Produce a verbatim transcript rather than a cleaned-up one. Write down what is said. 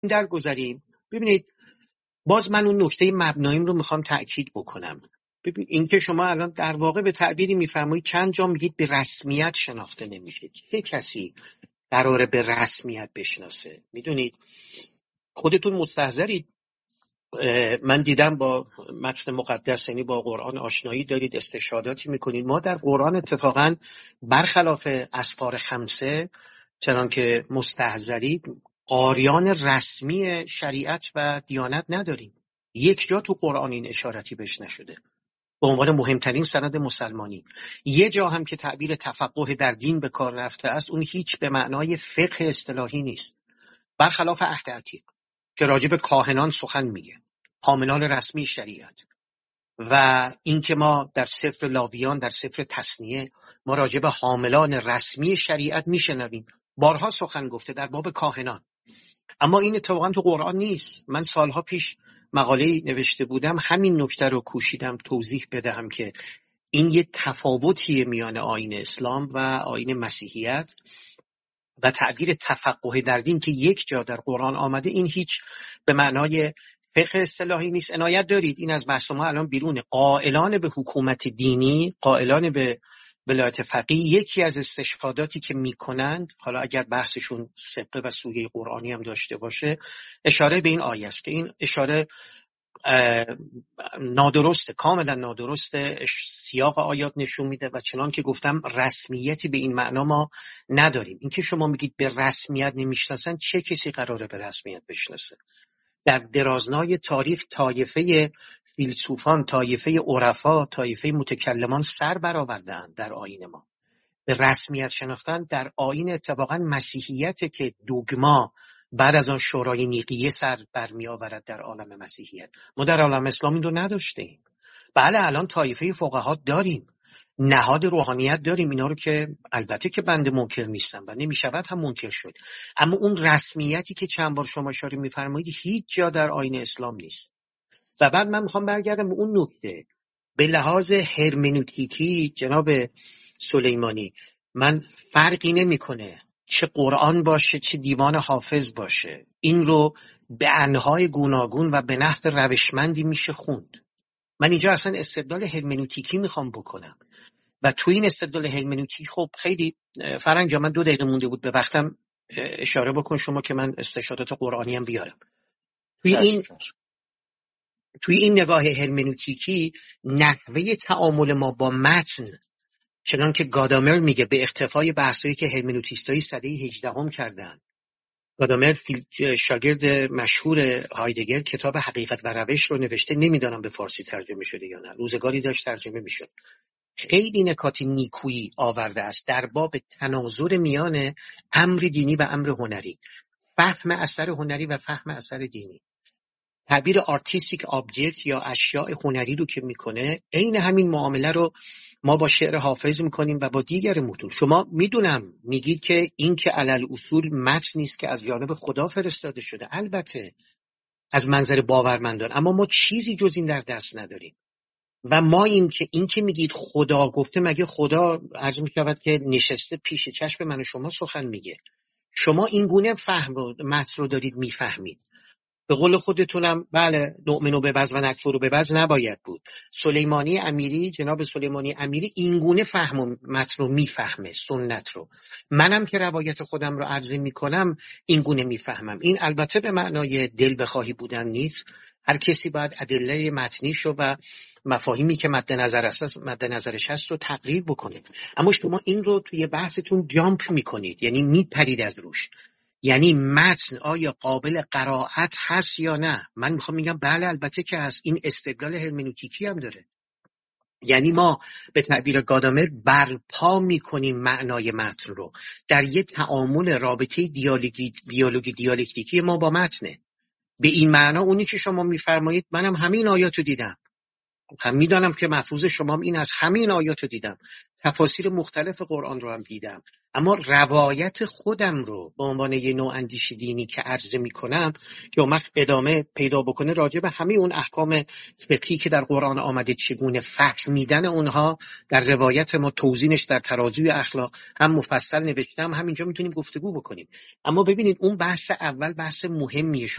درگذریم. ببینید باز من اون نکته مبناییم رو میخوام تأکید بکنم. ببین اینکه شما الان در واقع به تعبیری میفرمایید چند جا میگید به رسمیت شناخته نمیشه. چه کسی قراره به رسمیت بشناسه؟ میدونید خودتون مستحضرید. من دیدم با متن مقدس، یعنی با قرآن آشنایی دارید، استشهاداتی میکنید. ما در قرآن اتفاقا برخلاف اسفار خمسه چنان که مستحضرید قاریان رسمی شریعت و دیانت نداریم. یک جا تو قرآن این اشارتی بهش نشده به عنوان مهمترین سند مسلمانی. یه جا هم که تعبیر تفقه در دین به کار رفته است، اون هیچ به معنای فقه اصطلاحی نیست، برخلاف عهد عتیق که راجع به کاهنان سخن میگه، حاملان رسمی شریعت. و اینکه ما در سفر لاویان، در سفر تثنیه، ما راجع به حاملان رسمی شریعت میشنویم. بارها سخن گفته در باب کاهنان، اما این اتفاقا تو قرآن نیست. من سالها پیش مقاله نوشته بودم، همین نکته رو کوشیدم توضیح بدهم که این یه تفاوتیه میان آیین اسلام و آیین مسیحیت و تعبیر تفقه در دین که یک جا در قرآن آمده، این هیچ به معنای فقه اصطلاحی نیست. عنایت دارید این از بحث ما الان بیرونه. قائلان به حکومت دینی، قائلان به ولایت فقیه، یکی از استشهاداتی که میکنند، حالا اگر بحثشون سقه و سویه قرآنی هم داشته باشه، اشاره به این آیه است که این اشاره نادرسته، کاملا نادرسته. سیاق آیات نشون میده و چنان که گفتم رسمیتی به این معنا ما نداریم. اینکه شما میگید به رسمیت نمیشناسن، چه کسی قراره به رسمیت بشناسه؟ در درازنای تاریخ طایفه فیلسوفان، طایفه عرفا، طایفه متکلمان سر برآورده‌اند در آیین ما. به رسمیت شناختن در آیین اتفاقا مسیحیت که دوگما بعد از آن شورای نیقیه سر برمی آورد در عالم مسیحیت. ما در عالم اسلام این رو نداشتیم. بله الان طایفه فقها داریم، نهاد روحانیت داریم، اینا رو که البته که بنده منکر نیستم و نمیشود هم منکر شد، اما اون رسمیتی که چند بار شما اشاره میفرمایید هیچ جا در آیین اسلام نیست. و بعد من میخوام برگردم به اون نکته، به لحاظ هرمنوتیکی جناب سلیمانی، من فرقی نمیکنه چه قرآن باشه چه دیوان حافظ باشه، این رو به انواع گوناگون و به نحو روشمندی میشه خوند. من اینجا اصلا استدلال هرمنوتیکی میخوام بکنم و تو این استدلال هرمنوتیک خب خیلی فرنگ جا، من دو دقیقه مونده بود به وقتم، اشاره بکن شما که من استشهادات قرآنی هم بیارم. توی این توی این نگاه هرمنوتیکی نحوه تعامل ما با متن، چنان که گادامر میگه به اختفای بحثایی که هرمنوتیستای سده هجدهم کردن. گادامر شاگرد مشهور هایدگر کتاب حقیقت و روش رو نوشته، نمیدانم به فارسی ترجمه شده یا نه، روزگاری داشت ترجمه میشد. خیلی نکات نیکویی آورده است در باب تناظر میان امر دینی و امر هنری، فهم اثر هنری و فهم اثر دینی. تعبیر آرتیستیک آبجکت یا اشیاء هنری رو که میکنه، عین همین معامله رو ما با شعر حافظ میکنیم و با دیگر متون. شما میدونم میگید که این که علل اصول متن نیست که از جانب خدا فرستاده شده، البته از منظر باورمندان، اما ما چیزی جز این در دست نداریم. و ما این که این که میگید خدا گفته، مگه خدا عرض میشود که نشسته پیش چشم من و شما سخن میگه؟ شما این گونه فهم رو متن رو دارید میفهمید. به قول خودتونم بله، نؤمن به بعض و نکفر به بعض نباید بود. سلیمانی امیری، جناب سلیمانی امیری این گونه فهم و متن رو میفهمه، سنت رو. منم که روایت خودم رو عرض میکنم این گونه میفهمم. این البته به معنای دل بخواهی بودن نیست. هر کسی باید ادله متنیشو و مفاهیمی که مد نظر است مد نظرش هست رو تقریر بکنه. اما شما این رو توی بحثتون جامپ میکنید، یعنی میپرید از روش. یعنی متن آیا قابل قرائت هست یا نه؟ من میخوام میگم بله البته که هست. این استدلال هرمنوتیکی هم داره. یعنی ما به تعبیر گادامر برپا میکنیم معنای متن رو در یه تعامل رابطه دیالوگی دیالوگی دیالکتیکی ما با متنه. به این معنا اونی که شما میفرمایید منم همین آیاتو دیدم. هم میدانم که مفروض شما این از همه این آیات رو دیدم، تفاسیر مختلف قرآن رو هم دیدم، اما روایت خودم رو به عنوان یه نوع اندیش دینی که عرضه میکنم که اون وقت ادامه پیدا بکنه راجع به همه اون احکام فقهی که در قرآن آمده، چگونه فهمیدن اونها در روایت ما، توزینش در ترازوی اخلاق هم مفصل نوشتم، همینجا میتونیم گفتگو بکنیم. اما ببینید اون بحث اول بحث مهمیه.